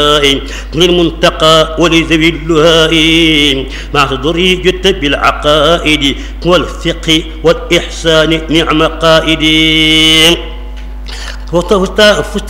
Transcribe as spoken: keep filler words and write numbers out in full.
للمنتقى ولذوي اللهاء مع تضري جدت بالعقائد والفقه والإحسان نعم قائد.